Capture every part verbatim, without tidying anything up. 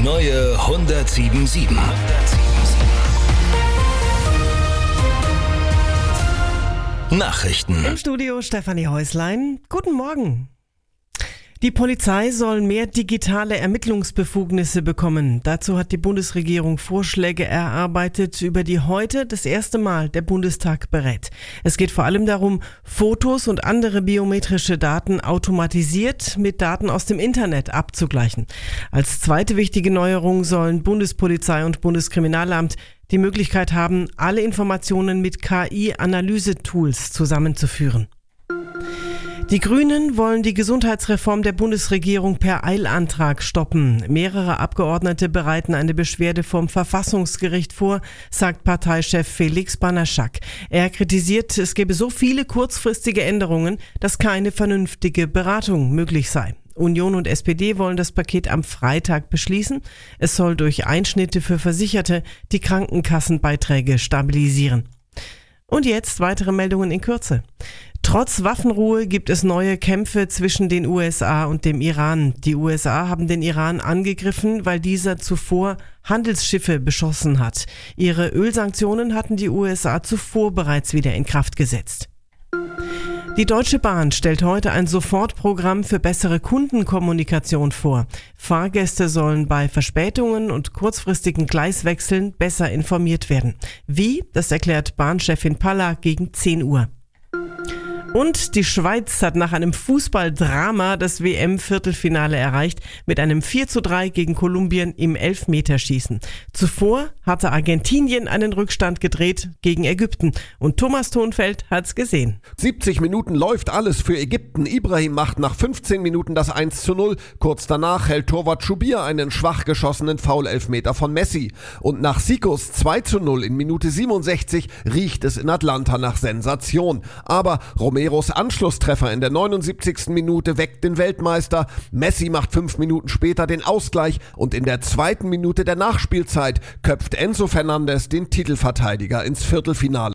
neue hundertsieben sieben. Nachrichten. Im Studio Stefanie Häuslein. Guten Morgen. Die Polizei soll mehr digitale Ermittlungsbefugnisse bekommen. Dazu hat die Bundesregierung Vorschläge erarbeitet, über die heute das erste Mal der Bundestag berät. Es geht vor allem darum, Fotos und andere biometrische Daten automatisiert mit Daten aus dem Internet abzugleichen. Als zweite wichtige Neuerung sollen Bundespolizei und Bundeskriminalamt die Möglichkeit haben, alle Informationen mit K I-Analysetools zusammenzuführen. Die Grünen wollen die Gesundheitsreform der Bundesregierung per Eilantrag stoppen. Mehrere Abgeordnete bereiten eine Beschwerde vom Verfassungsgericht vor, sagt Parteichef Felix Banaschak. Er kritisiert, es gebe so viele kurzfristige Änderungen, dass keine vernünftige Beratung möglich sei. Union und S P D wollen das Paket am Freitag beschließen. Es soll durch Einschnitte für Versicherte die Krankenkassenbeiträge stabilisieren. Und jetzt weitere Meldungen in Kürze. Trotz Waffenruhe gibt es neue Kämpfe zwischen den U S A und dem Iran. Die U S A haben den Iran angegriffen, weil dieser zuvor Handelsschiffe beschossen hat. Ihre Ölsanktionen hatten die U S A zuvor bereits wieder in Kraft gesetzt. Die Deutsche Bahn stellt heute ein Sofortprogramm für bessere Kundenkommunikation vor. Fahrgäste sollen bei Verspätungen und kurzfristigen Gleiswechseln besser informiert werden. Wie? Das erklärt Bahnchefin Palla gegen zehn Uhr. Und die Schweiz hat nach einem Fußballdrama das W M-Viertelfinale erreicht mit einem vier zu drei gegen Kolumbien im Elfmeterschießen. Zuvor hatte Argentinien einen Rückstand gedreht gegen Ägypten und Thomas Thonfeld hat's gesehen. siebzig Minuten läuft alles für Ägypten. Ibrahim macht nach fünfzehn Minuten das eins zu null. Kurz danach hält Torwart Schubir einen schwach geschossenen Foul-Elfmeter von Messi. Und nach Sikos zwei zu null in Minute siebenundsechzig riecht es in Atlanta nach Sensation. Aber Romeros Anschlusstreffer in der neunundsiebzigsten Minute weckt den Weltmeister. Messi macht fünf Minuten später den Ausgleich und in der zweiten Minute der Nachspielzeit köpft Enzo Fernandes den Titelverteidiger ins Viertelfinale.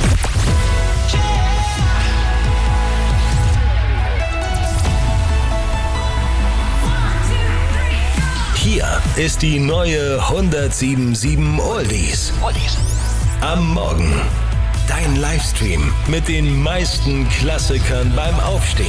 Hier ist die neue hundertsieben sieben Oldies. Am Morgen. Dein Livestream mit den meisten Klassikern beim Aufstehen.